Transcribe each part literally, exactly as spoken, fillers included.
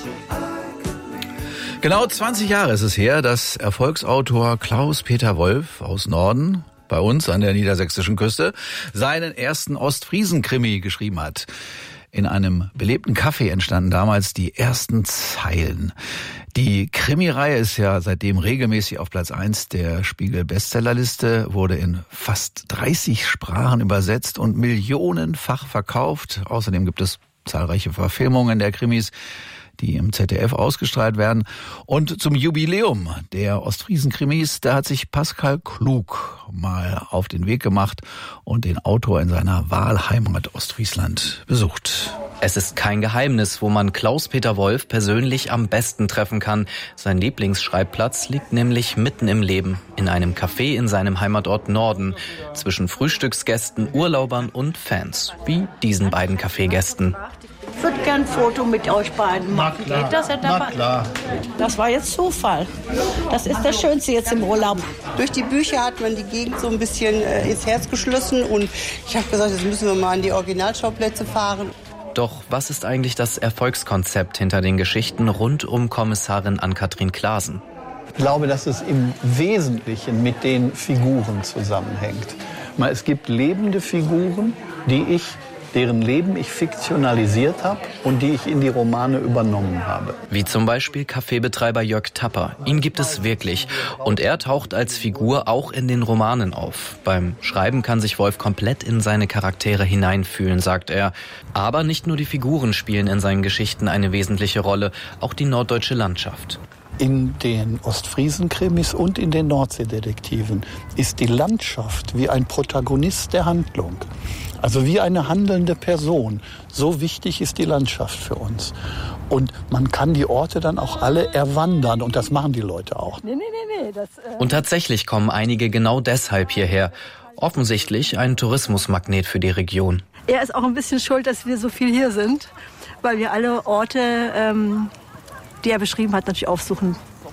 Genau zwanzig Jahre ist es her, dass Erfolgsautor Klaus-Peter Wolf aus Norden, bei uns an der niedersächsischen Küste, seinen ersten Ostfriesen-Krimi geschrieben hat. In einem belebten Café entstanden damals die ersten Zeilen. Die Krimireihe ist ja seitdem regelmäßig auf Platz eins der Spiegel-Bestsellerliste, wurde in fast dreißig Sprachen übersetzt und millionenfach verkauft. Außerdem gibt es zahlreiche Verfilmungen der Krimis, die im Z D F ausgestrahlt werden. Und zum Jubiläum der Ostfriesen-Krimis, da hat sich Pascal Klug mal auf den Weg gemacht und den Autor in seiner Wahlheimat Ostfriesland besucht. Es ist kein Geheimnis, wo man Klaus-Peter Wolf persönlich am besten treffen kann. Sein Lieblingsschreibplatz liegt nämlich mitten im Leben, in einem Café in seinem Heimatort Norden, zwischen Frühstücksgästen, Urlaubern und Fans, wie diesen beiden Kaffeegästen. Ich würde gern ein Foto mit euch beiden machen. Geht das, Herr Dapper? Na klar. Das war jetzt Zufall. Das ist das Schönste jetzt im Urlaub. Durch die Bücher hat man die Gegend so ein bisschen äh, ins Herz geschlossen. Und ich habe gesagt, jetzt müssen wir mal an die Originalschauplätze fahren. Doch was ist eigentlich das Erfolgskonzept hinter den Geschichten rund um Kommissarin Ann-Kathrin Klaasen? Ich glaube, dass es im Wesentlichen mit den Figuren zusammenhängt. Es gibt lebende Figuren, die ich, deren Leben ich fiktionalisiert habe und die ich in die Romane übernommen habe. Wie zum Beispiel Kaffeebetreiber Jörg Tapper. Ihn gibt es wirklich. Und er taucht als Figur auch in den Romanen auf. Beim Schreiben kann sich Wolf komplett in seine Charaktere hineinfühlen, sagt er. Aber nicht nur die Figuren spielen in seinen Geschichten eine wesentliche Rolle, auch die norddeutsche Landschaft. In den Ostfriesen-Krimis und in den Nordseedetektiven ist die Landschaft wie ein Protagonist der Handlung. Also wie eine handelnde Person. So wichtig ist die Landschaft für uns. Und man kann die Orte dann auch alle erwandern. Und das machen die Leute auch. Nee, nee, nee, nee. Das, äh Und tatsächlich kommen einige genau deshalb hierher. Offensichtlich ein Tourismusmagnet für die Region. Er ist auch ein bisschen schuld, dass wir so viel hier sind. Weil wir alle Orte, ähm, die er beschrieben hat, natürlich aufsuchen.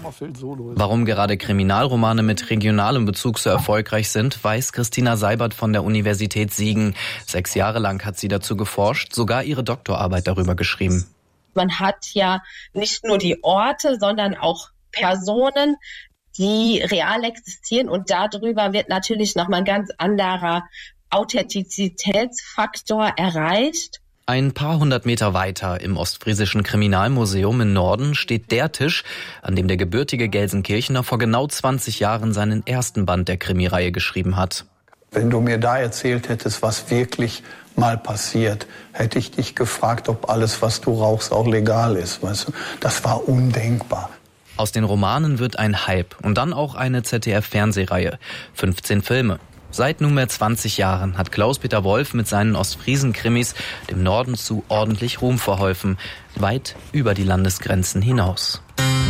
Warum gerade Kriminalromane mit regionalem Bezug so erfolgreich sind, weiß Christina Seibert von der Universität Siegen. Sechs Jahre lang hat sie dazu geforscht, sogar ihre Doktorarbeit darüber geschrieben. Man hat ja nicht nur die Orte, sondern auch Personen, die real existieren. Und darüber wird natürlich nochmal ein ganz anderer Authentizitätsfaktor erreicht. Ein paar hundert Meter weiter im Ostfriesischen Kriminalmuseum im Norden steht der Tisch, an dem der gebürtige Gelsenkirchener vor genau zwanzig Jahren seinen ersten Band der Krimireihe geschrieben hat. Wenn du mir da erzählt hättest, was wirklich mal passiert, hätte ich dich gefragt, ob alles, was du rauchst, auch legal ist. Weißt du? Das war undenkbar. Aus den Romanen wird ein Hype und dann auch eine Z D F-Fernsehreihe. fünfzehn Filme. Seit nunmehr zwanzig Jahren hat Klaus-Peter Wolf mit seinen Ostfriesen-Krimis dem Norden zu ordentlich Ruhm verholfen, weit über die Landesgrenzen hinaus.